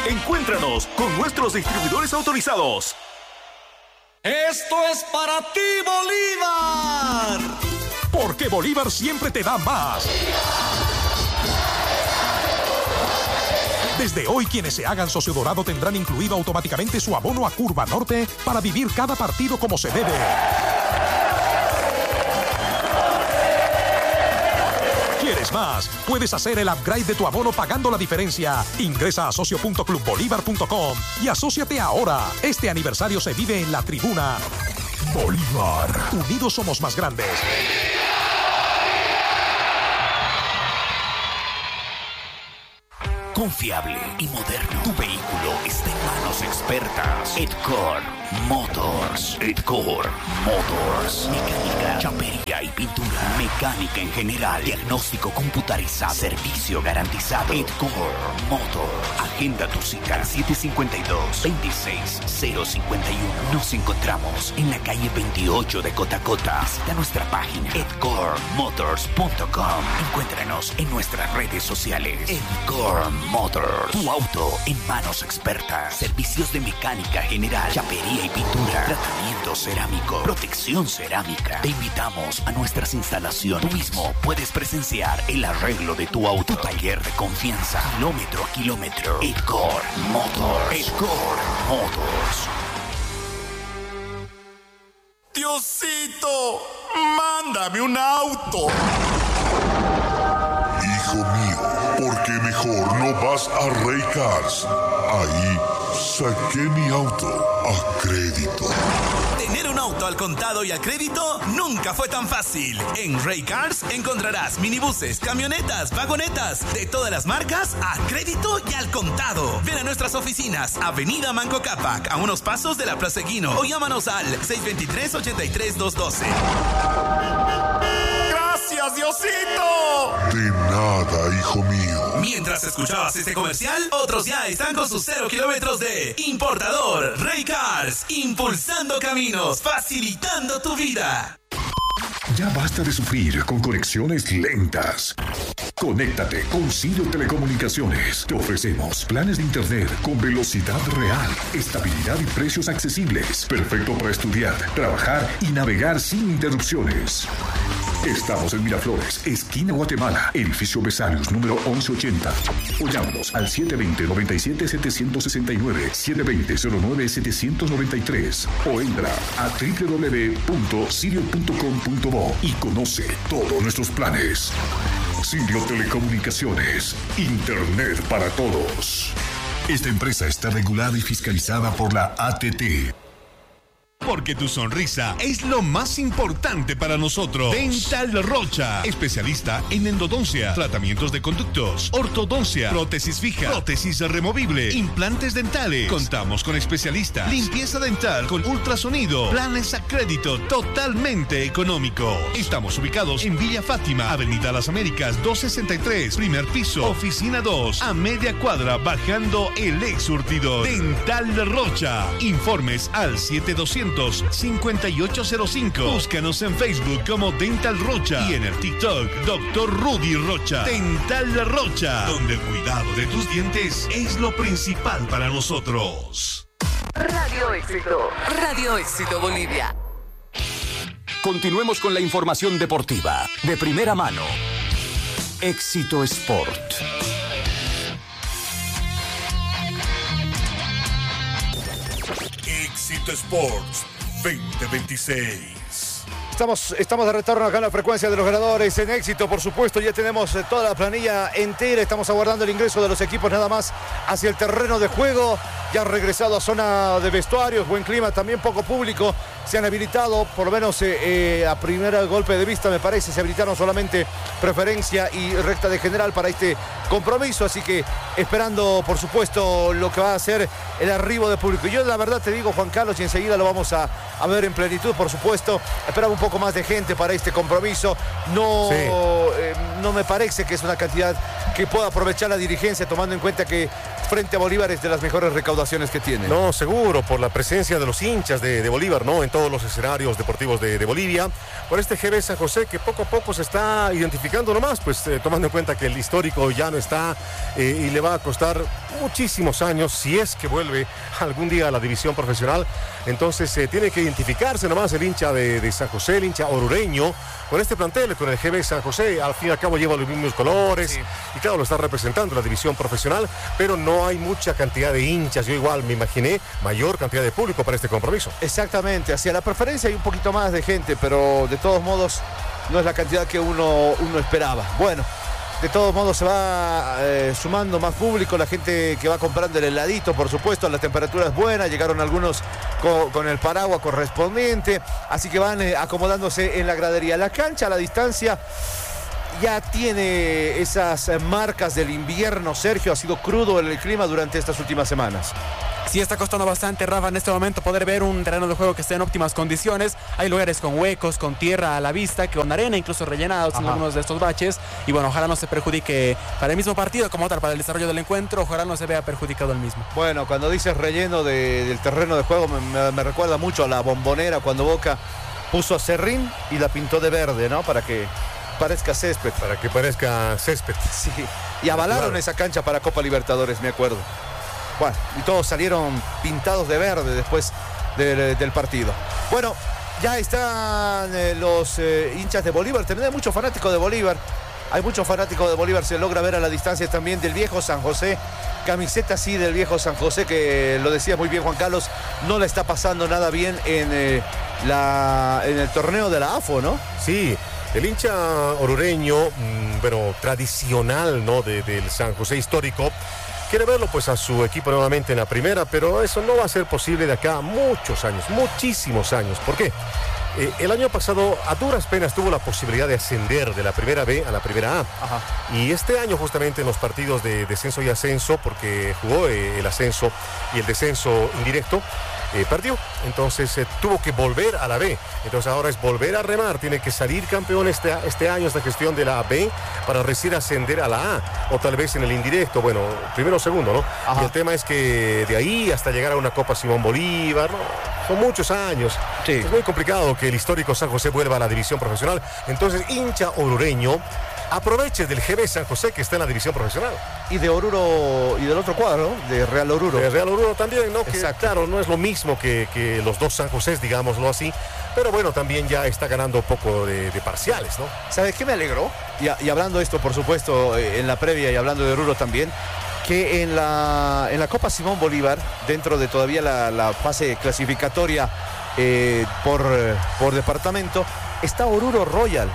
Encuéntranos con nuestros distribuidores autorizados. Esto es para ti, Bolívar. Porque Bolívar siempre te da más. Desde hoy, quienes se hagan socio dorado tendrán incluido automáticamente su abono a Curva Norte para vivir cada partido como se debe. ¿Quieres más? Puedes hacer el upgrade de tu abono pagando la diferencia. Ingresa a socio.clubbolivar.com y asóciate ahora. Este aniversario se vive en la tribuna. Bolívar. Unidos somos más grandes. Confiable y moderno. Tu vehículo está en manos expertas. Edcore Motors. Edcore Motors. Mecánica, chapería y pintura. Mecánica en general. Diagnóstico computarizado. Servicio garantizado. Edcore Motors. Agenda tu cita al 752-26051. Nos encontramos en la calle 28 de Cotacota. Visita nuestra página edcoremotors.com. Encuéntranos en nuestras redes sociales. Edcore Motors. Tu auto en manos expertas. Servicios de mecánica general, chapería y pintura. Tratamiento cerámico. Protección cerámica. Te invitamos a nuestras instalaciones. Tú mismo puedes presenciar el arreglo de tu auto. Tu taller de confianza. Kilómetro a kilómetro. Edcore Motors. Edcore Motors. Diosito, mándame un auto. Hijo mío, ¿por qué mejor no vas a Rey Cars? Ahí saqué mi auto a crédito. Tener un auto al contado y a crédito nunca fue tan fácil. En Rey Cars encontrarás minibuses, camionetas, vagonetas de todas las marcas a crédito y al contado. Ven a nuestras oficinas, Avenida Manco Cápac, a unos pasos de la Plaza Eguino, o llámanos al 623-83212. ¡Gracias, Diosito! De nada, hijo mío. Mientras escuchabas este comercial, otros ya están con sus 0 kilómetros de importador. Rey Cars, impulsando caminos, facilitando tu vida. Ya basta de sufrir con conexiones lentas. Conéctate con Sirio Telecomunicaciones. Te ofrecemos planes de internet con velocidad real, estabilidad y precios accesibles. Perfecto para estudiar, trabajar y navegar sin interrupciones. Estamos en Miraflores, esquina Guatemala, edificio Besarios, número 1180. O llámanos al 720-97-769, 720-09-793. O entra a www.sirio.com.bo y conoce todos nuestros planes. Sirio Telecomunicaciones, Internet para todos. Esta empresa está regulada y fiscalizada por la ATT. Porque tu sonrisa es lo más importante para nosotros. Dental Rocha, especialista en endodoncia, tratamientos de conductos, ortodoncia, prótesis fija, prótesis removible, implantes dentales. Contamos con especialistas, limpieza dental con ultrasonido, planes a crédito totalmente económico. Estamos ubicados en Villa Fátima, Avenida Las Américas 263, primer piso, oficina 2, a media cuadra bajando el ex surtidor. Dental Rocha. Informes al 7805. Búscanos en Facebook como Dental Rocha y en el TikTok Dr. Rudy Rocha. Dental Rocha, donde el cuidado de tus dientes es lo principal para nosotros. Radio Éxito. Radio Éxito Bolivia. Continuemos con la información deportiva de primera mano. Éxito Sport. Éxito Sports 2026. Estamos de retorno acá en la frecuencia de los ganadores en Éxito, por supuesto. Ya tenemos toda la planilla entera. Estamos aguardando el ingreso de los equipos nada más hacia el terreno de juego. Ya han regresado a zona de vestuarios, buen clima, también poco público. Se han habilitado, por lo menos a primer golpe de vista me parece, se habilitaron solamente preferencia y recta de general para este compromiso. Así que esperando, por supuesto, lo que va a ser el arribo de público. Yo la verdad te digo, Juan Carlos, y enseguida lo vamos a ver en plenitud, por supuesto. Esperaba un poco más de gente para este compromiso. No, no me parece que es una cantidad que pueda aprovechar la dirigencia, tomando en cuenta que frente a Bolívar es de las mejores recaudaciones que tiene. No, seguro, por la presencia de los hinchas de Bolívar, ¿no? En todos los escenarios deportivos de Bolivia. Por este GB San José que poco a poco se está identificando nomás, pues tomando en cuenta que el histórico ya no está y le va a costar muchísimos años si es que vuelve algún día a la división profesional. Entonces tiene que identificarse nomás el hincha de San José, el hincha orureño, con este plantel, con el GB San José. Al fin y al cabo lleva los mismos colores, sí, y claro, lo está representando la división profesional, pero no hay mucha cantidad de hinchas. Yo igual me imaginé mayor cantidad de público para este compromiso. Exactamente, hacia la preferencia hay un poquito más de gente, pero de todos modos no es la cantidad que uno esperaba. Bueno, de todos modos se va sumando más público, la gente que va comprando el heladito, por supuesto, la temperatura es buena, llegaron algunos con el paraguas correspondiente, así que van acomodándose en la gradería. La cancha a la distancia ya tiene esas marcas del invierno, Sergio, ha sido crudo el clima durante estas últimas semanas. Sí, está costando bastante, Rafa, en este momento poder ver un terreno de juego que esté en óptimas condiciones. Hay lugares con huecos, con tierra a la vista, con arena incluso rellenados en algunos de estos baches. Y bueno, ojalá no se perjudique para el mismo partido como tal, para el desarrollo del encuentro, ojalá no se vea perjudicado el mismo. Bueno, cuando dices relleno del terreno de juego, me recuerda mucho a la Bombonera, cuando Boca puso a Serrín y la pintó de verde, ¿no? Para que parezca césped. Para que parezca césped. Sí, y avalaron esa cancha para Copa Libertadores, me acuerdo. Bueno, y todos salieron pintados de verde después del partido. Bueno, ya están los hinchas de Bolívar. También hay muchos fanáticos de Bolívar. Hay muchos fanáticos de Bolívar. Se logra ver a la distancia también del viejo San José. Camiseta sí del viejo San José, que lo decía muy bien Juan Carlos, no le está pasando nada bien en el torneo de la AFO, ¿no? Sí. El hincha orureño, pero tradicional, ¿no? Del San José histórico, quiere verlo pues a su equipo nuevamente en la primera, pero eso no va a ser posible de acá a muchos años, muchísimos años. ¿Por qué? El año pasado a duras penas tuvo la posibilidad de ascender de la primera B a la primera A. Ajá. Y este año justamente en los partidos de descenso y ascenso, porque jugó el ascenso y el descenso indirecto, perdió, entonces tuvo que volver a la B. Entonces ahora es volver a remar, tiene que salir campeón este año, esta gestión de la B, para recién ascender a la A, o tal vez en el indirecto, bueno, primero o segundo, ¿no? Ajá. Y el tema es que de ahí hasta llegar a una Copa Simón Bolívar, ¿no? Son muchos años. Sí. Es muy complicado que el histórico San José vuelva a la división profesional. Entonces, hincha orureño, aproveche del GB San José que está en la división profesional. Y de Oruro, y del otro cuadro, de Real Oruro. De Real Oruro también, ¿no? Que, claro, no es lo mismo que los dos San Josés, digámoslo así. Pero bueno, también ya está ganando un poco de parciales, ¿no? ¿Sabes qué me alegró? Y hablando de esto, por supuesto, en la previa y hablando de Oruro también, que en la Copa Simón Bolívar, dentro de todavía la fase clasificatoria por departamento, está Oruro Royal.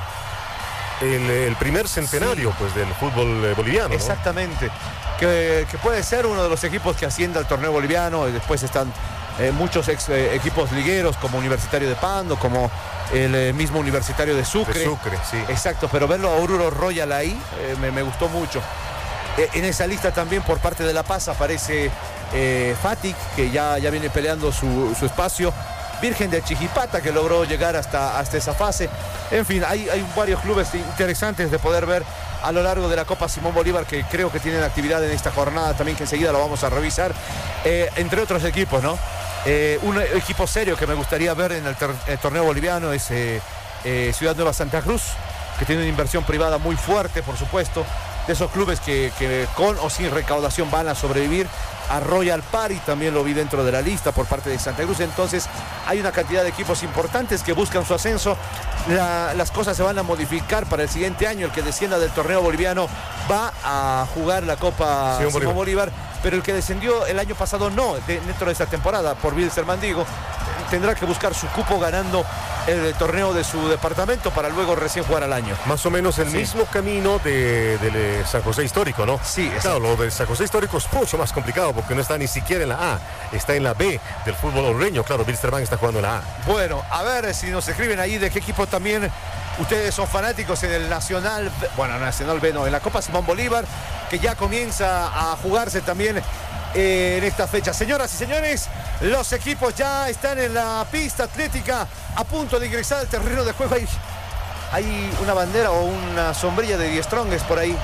El primer centenario, sí, pues, del fútbol boliviano, exactamente, ¿no? Que puede ser uno de los equipos que ascienda al torneo boliviano. Y después están muchos equipos ligueros, como Universitario de Pando, como el mismo Universitario de Sucre. De Sucre, sí. Exacto, pero verlo a Oruro Royal ahí me gustó mucho. En esa lista también por parte de La Paz aparece Fatic, que ya viene peleando su espacio. Virgen de Chijipata, que logró llegar hasta esa fase. En fin, hay varios clubes interesantes de poder ver a lo largo de la Copa Simón Bolívar, que creo que tienen actividad en esta jornada también, que enseguida lo vamos a revisar. Entre otros equipos, ¿no? Un equipo serio que me gustaría ver en el torneo boliviano es Ciudad Nueva Santa Cruz, que tiene una inversión privada muy fuerte, por supuesto. De esos clubes que con o sin recaudación van a sobrevivir. A Royal Party también lo vi dentro de la lista por parte de Santa Cruz. Entonces hay una cantidad de equipos importantes que buscan su ascenso. Las cosas se van a modificar para el siguiente año. El que descienda del torneo boliviano va a jugar la Copa Simón Bolívar, pero el que descendió el año pasado no, dentro de esta temporada por Wilster Mandigo, tendrá que buscar su cupo ganando el torneo de su departamento para luego recién jugar al año. Más o menos el mismo camino del San José histórico, ¿no? Sí, claro, lo del San José histórico es mucho más complicado porque no está ni siquiera en la A, está en la B del fútbol hondureño. Claro, Wilstermann está jugando en la A. Bueno, a ver si nos escriben ahí de qué equipo también ustedes son fanáticos en el Nacional, Nacional B, no, en la Copa Simón Bolívar, que ya comienza a jugarse también en esta fecha. Señoras y señores, los equipos ya están en la pista atlética a punto de ingresar al terreno de juego. Hay una bandera o una sombrilla de Die Strongest por ahí.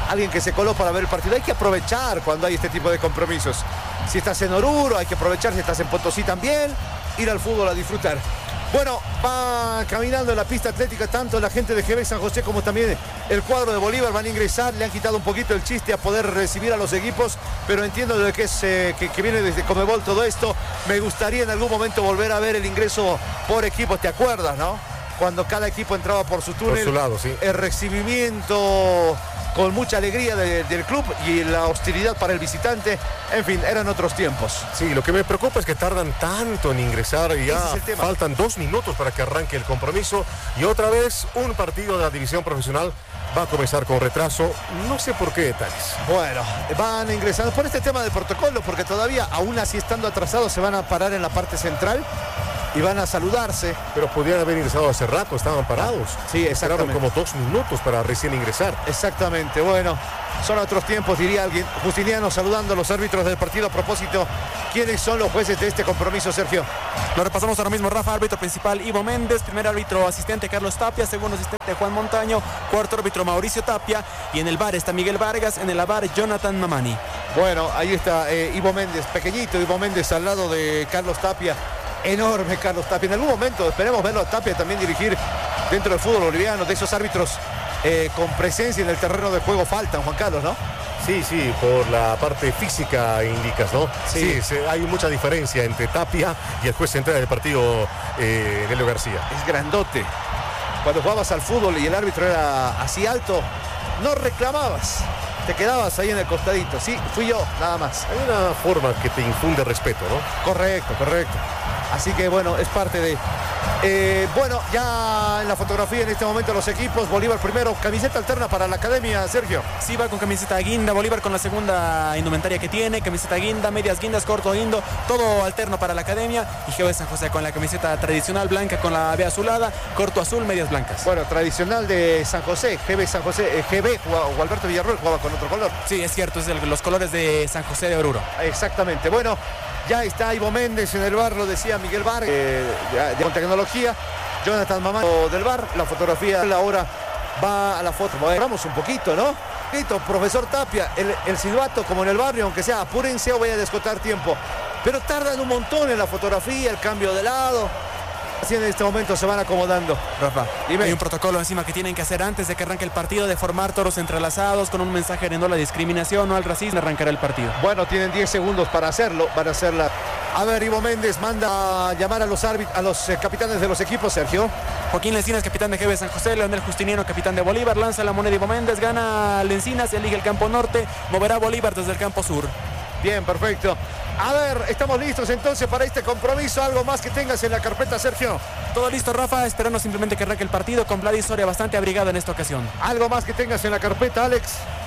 alguien que se coló para ver el partido. Hay que aprovechar cuando hay este tipo de compromisos. Si estás en Oruro, hay que aprovechar. Si estás en Potosí también, ir al fútbol a disfrutar. Bueno, va caminando en la pista atlética tanto la gente de GB San José como también el cuadro de Bolívar. Van a ingresar, le han quitado un poquito el chiste a poder recibir a los equipos, pero entiendo de que, que viene desde Conmebol todo esto. Me gustaría en algún momento volver a ver el ingreso por equipos, ¿te acuerdas, no? Cuando cada equipo entraba por su túnel. Por su lado, sí. El recibimiento con mucha alegría del club y la hostilidad para el visitante. En fin, eran otros tiempos. Sí, lo que me preocupa es que tardan tanto en ingresar y ya faltan 2 minutos para que arranque el compromiso. Y otra vez un partido de la división profesional va a comenzar con retraso. No sé por qué detalles. Bueno, van ingresando por este tema del protocolo, porque todavía, aún así estando atrasados, se van a parar en la parte central y van a saludarse. Pero podrían haber ingresado hace rato, estaban parados. Sí, exactamente. Esperaron como 2 minutos para recién ingresar. Exactamente, bueno, son otros tiempos, diría alguien. Justiniano saludando a los árbitros del partido. A propósito, ¿quiénes son los jueces de este compromiso, Sergio? Lo repasamos ahora mismo. Rafa, árbitro principal Ivo Méndez, primer árbitro asistente Carlos Tapia, segundo asistente Juan Montaño, cuarto árbitro Mauricio Tapia, y en el VAR está Miguel Vargas, en el AVAR Jonathan Mamani. Bueno, ahí está Ivo Méndez, pequeñito Ivo Méndez al lado de Carlos Tapia. Enorme Carlos Tapia. En algún momento esperemos verlo a Tapia también dirigir dentro del fútbol boliviano. De esos árbitros con presencia en el terreno de juego faltan, Juan Carlos, ¿no? Sí, por la parte física indicas, ¿no? Sí, hay mucha diferencia entre Tapia y el juez central del partido, Nelio García. Es grandote. Cuando jugabas al fútbol y el árbitro era así alto, no reclamabas. Te quedabas ahí en el costadito. Sí, fui yo, nada más. Hay una forma que te infunde respeto, ¿no? Correcto. Así que bueno, es parte de... bueno, ya en la fotografía en este momento los equipos. Bolívar primero, camiseta alterna para la academia, Sergio. Sí, va con camiseta guinda, Bolívar con la segunda indumentaria que tiene, camiseta guinda, medias guindas, corto guindo, todo alterno para la academia. Y GB San José con la camiseta tradicional blanca con la B azulada, corto azul, medias blancas. Bueno, tradicional de San José, GB San José, GB o Alberto Villarroel jugaba con otro color. Sí, es cierto, es los colores de San José de Oruro. Exactamente, bueno. Ya está Ivo Méndez en el VAR, lo decía Miguel Vargas, con tecnología. Jonathan Mamani del VAR. La fotografía ahora va a la foto. Vamos un poquito, ¿no? Profesor Tapia, el silbato como en el barrio, aunque sea apúrense o vaya a descontar tiempo. Pero tardan un montón en la fotografía, el cambio de lado. Así en este momento se van acomodando. Rafa, hay un protocolo encima que tienen que hacer antes de que arranque el partido, de formar toros entrelazados con un mensaje de no a la discriminación, no al racismo. Arrancará el partido. Bueno, tienen 10 segundos para hacerlo. Van a hacerla. A ver, Ivo Méndez manda a llamar a los capitanes de los equipos, Sergio. Joaquín Lencinas, capitán de GB San José, Leonel Justiniano, capitán de Bolívar, lanza la moneda Ivo Méndez, gana Lencinas, elige el campo norte, moverá Bolívar desde el campo sur. Bien, perfecto. A ver, estamos listos entonces para este compromiso. ¿Algo más que tengas en la carpeta, Sergio? Todo listo, Rafa, esperando simplemente que arranque el partido con Vladi Soria bastante abrigado en esta ocasión. ¿Algo más que tengas en la carpeta, Alex?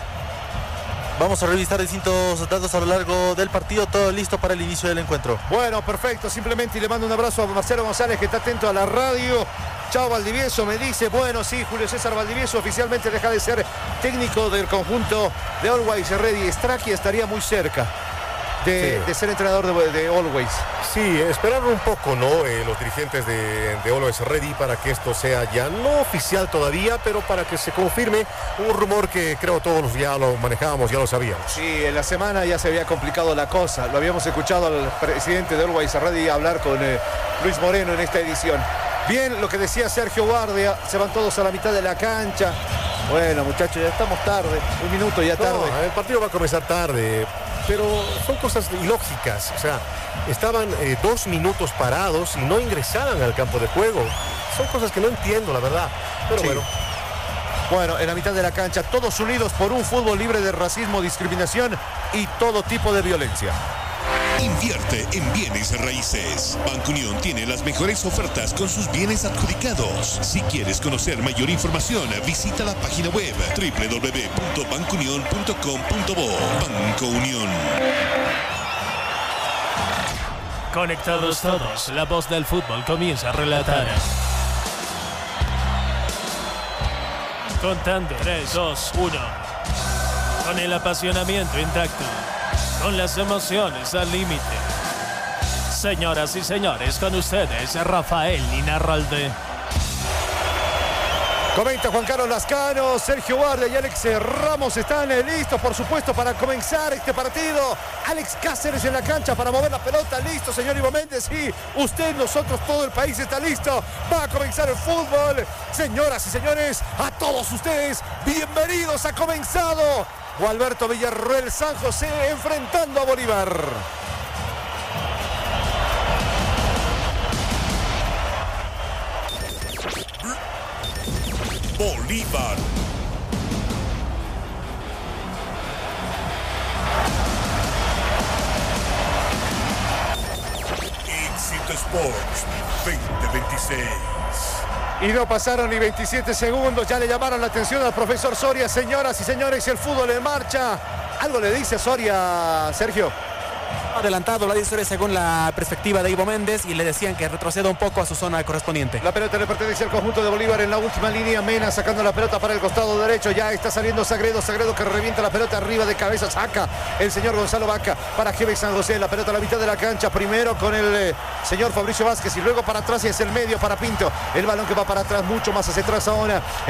Vamos a revisar distintos datos a lo largo del partido, todo listo para el inicio del encuentro. Bueno, perfecto, simplemente le mando un abrazo a Marcelo González, que está atento a la radio. Chao Valdivieso, me dice, bueno, sí, Julio César Valdivieso oficialmente deja de ser técnico del conjunto de Always Ready. Straki estaría muy cerca de ser entrenador de Always. Sí, esperaron un poco, ¿no? Los dirigentes de Always Ready para que esto sea ya no oficial todavía, pero para que se confirme un rumor que creo todos ya lo manejábamos, ya lo sabíamos. Sí, en la semana ya se había complicado la cosa. Lo habíamos escuchado al presidente de Always Ready hablar con Luis Moreno en esta edición. Bien, lo que decía Sergio Guardia, se van todos a la mitad de la cancha. Bueno, muchachos, ya estamos tarde, un minuto ya tarde. No, el partido va a comenzar tarde, pero son cosas ilógicas. O sea, estaban 2 minutos parados y no ingresaban al campo de juego. Son cosas que no entiendo, la verdad. Pero sí. Bueno, en la mitad de la cancha, todos unidos por un fútbol libre de racismo, discriminación y todo tipo de violencia. Invierte en bienes raíces. Banco Unión tiene las mejores ofertas con sus bienes adjudicados. Si quieres conocer mayor información, visita la página web www.bancounion.com.bo. Banco Unión. Conectados todos, la voz del fútbol comienza a relatar. Contando 3, 2, 1. Con el apasionamiento intacto. Con las emociones al límite. Señoras y señores, con ustedes Rafael Linarralde. Comenta Juan Carlos Lascano, Sergio Guardia y Alex Ramos están listos, por supuesto, para comenzar este partido. Alex Cáceres en la cancha para mover la pelota. Listo, señor Ivo Méndez. Sí, usted, nosotros, todo el país está listo. Va a comenzar el fútbol. Señoras y señores, a todos ustedes, bienvenidos. Ha comenzado Gualberto Villarroel, San José enfrentando a Bolívar. Bolívar. Éxito Sports 2026. Y no pasaron ni 27 segundos, ya le llamaron la atención al profesor Soria. Señoras y señores, el fútbol en marcha. ¿Algo le dice Soria, Sergio? Adelantado Vladimir Soria según la perspectiva de Ivo Méndez y le decían que retroceda un poco a su zona correspondiente. La pelota le pertenece al conjunto de Bolívar en la última línea. Mena sacando la pelota para el costado derecho. Ya está saliendo Sagredo que revienta la pelota arriba de cabeza. Saca el señor Gonzalo Vaca para GBX San José. La pelota a la mitad de la cancha. Primero con el señor Fabricio Vázquez y luego para atrás y es el medio para Pinto. El balón que va para atrás, mucho más hacia atrás ahora.